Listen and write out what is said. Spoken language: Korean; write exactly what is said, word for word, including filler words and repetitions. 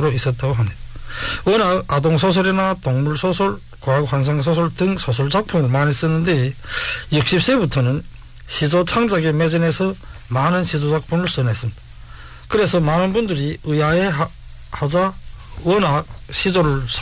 주로 있었다고 합니다. 워낙 아동소설이나 동물소설, 과학환상소설 등 소설 작품을 많이 쓰는데 육십 세부터는 시조 창작에 매진해서 많은 시조 작품을 써냈습니다. 그래서 많은 분들이 의아해 하자 워낙 시조를